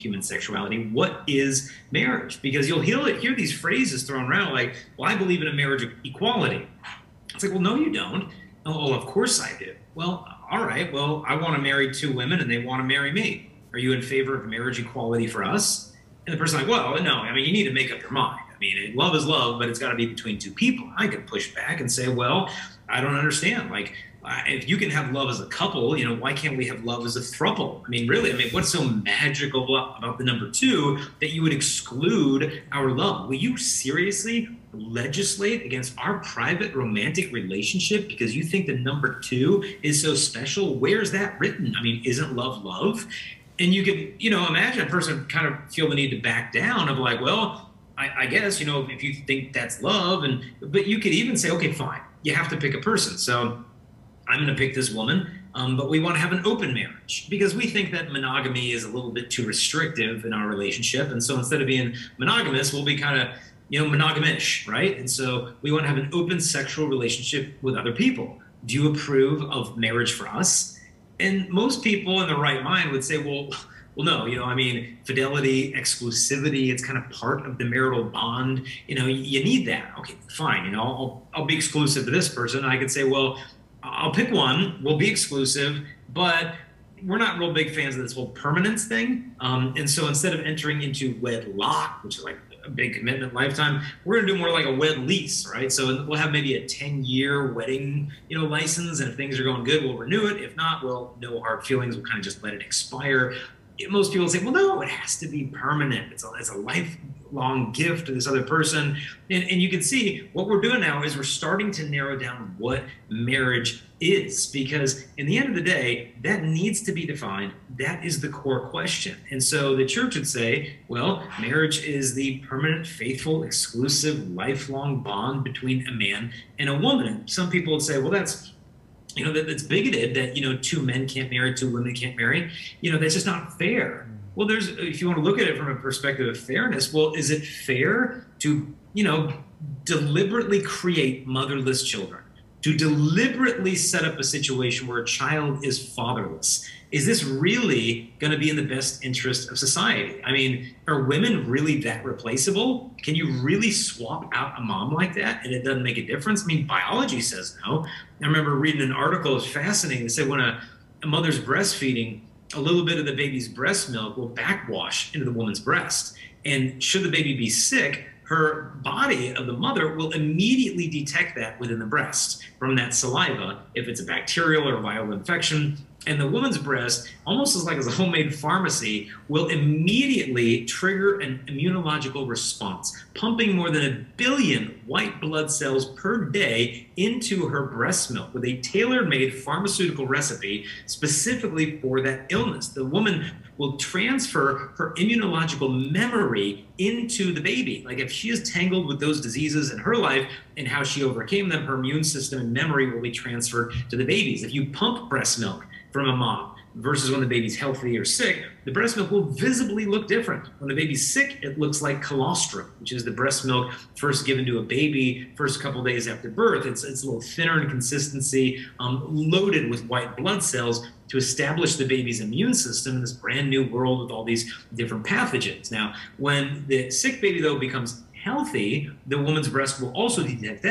human sexuality. What is marriage? Because you'll hear these phrases thrown around like, well, I believe in a marriage equality. It's like, well, no, you don't. Oh, well, of course I do. Well, all right. Well, I want to marry two women and they want to marry me. Are you in favor of marriage equality for us? And the person's like, well, no, I mean, you need to make up your mind. I mean, love is love, but it's got to be between two people. I could push back and say, well, I don't understand. Like, if you can have love as a couple, why can't we have love as a throuple? I mean, really, what's so magical about the number two that you would exclude our love? Will you seriously legislate against our private romantic relationship because you think the number two is so special? Where's that written? I mean, isn't love love? And you can, imagine a person kind of feel the need to back down of like, well, I guess, if you think that's love, but you could even say, okay, fine, you have to pick a person. So I'm going to pick this woman, but we want to have an open marriage because we think that monogamy is a little bit too restrictive in our relationship. And so instead of being monogamous, we'll be kind of, monogamish, right? And so we want to have an open sexual relationship with other people. Do you approve of marriage for us? And most people in the right mind would say, well, no, fidelity, exclusivity, it's kind of part of the marital bond. You need that. Okay, fine. I'll be exclusive to this person. I could say, well, I'll pick one, we'll be exclusive, but we're not real big fans of this whole permanence thing. And so instead of entering into wedlock, which is like a big commitment lifetime, we're gonna do more like a wed lease, right? So we'll have maybe a 10-year wedding, license, and if things are going good, we'll renew it. If not, well, no hard feelings, we'll kind of just let it expire. Most people say, well, no, it has to be permanent. It's a lifelong gift to this other person. And you can see what we're doing now is we're starting to narrow down what marriage is, because in the end of the day, that needs to be defined. That is the core question. And so the church would say, well, marriage is the permanent, faithful, exclusive, lifelong bond between a man and a woman. And some people would say, well, that's that's bigoted that, two men can't marry, two women can't marry. That's just not fair. Well, if you want to look at it from a perspective of fairness, well, is it fair to, deliberately create motherless children, to deliberately set up a situation where a child is fatherless? Is this really going to be in the best interest of society? I mean, are women really that replaceable? Can you really swap out a mom like that and it doesn't make a difference? I mean, biology says no. I remember reading an article, it was fascinating. They said when a mother's breastfeeding, a little bit of the baby's breast milk will backwash into the woman's breast. And should the baby be sick, her body of the mother will immediately detect that within the breast from that saliva, if it's a bacterial or viral infection. And the woman's breast, almost as a homemade pharmacy, will immediately trigger an immunological response, pumping more than 1 billion white blood cells per day into her breast milk with a tailor-made pharmaceutical recipe specifically for that illness. The woman will transfer her immunological memory into the baby. Like if she is tangled with those diseases in her life and how she overcame them, her immune system and memory will be transferred to the babies. If you pump breast milk from a mom versus when the baby's healthy or sick, the breast milk will visibly look different. When the baby's sick, it looks like colostrum, which is the breast milk first given to a baby first couple days after birth. It's a little thinner in consistency, loaded with white blood cells to establish the baby's immune system in this brand new world with all these different pathogens. Now, when the sick baby, though, becomes healthy, the woman's breast will also detect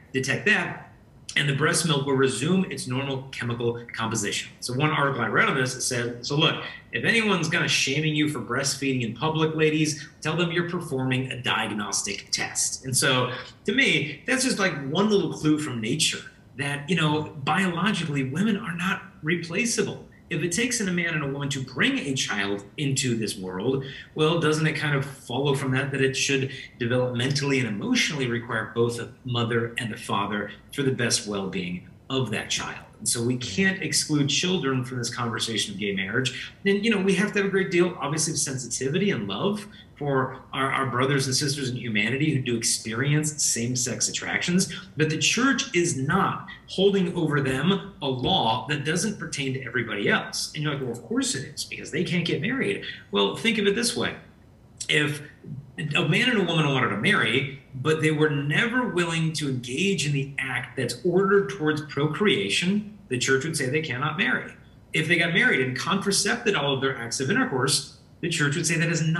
that, and the breast milk will resume its normal chemical composition. So one article I read on this, it said, so look, if anyone's kind of shaming you for breastfeeding in public, ladies, tell them you're performing a diagnostic test. And so to me, that's just like one little clue from nature that, biologically, women are not replaceable. If it takes in a man and a woman to bring a child into this world, well, doesn't it kind of follow from that it should developmentally and emotionally require both a mother and a father for the best well-being of that child? And so we can't exclude children from this conversation of gay marriage. And, we have to have a great deal, obviously, of sensitivity and love for our brothers and sisters in humanity who do experience same-sex attractions. But the church is not holding over them a law that doesn't pertain to everybody else. And you're like, well, of course it is, because they can't get married. Well, think of it this way. If a man and a woman wanted to marry, but they were never willing to engage in the act that's ordered towards procreation, the church would say they cannot marry. If they got married and contracepted all of their acts of intercourse, The church would say that is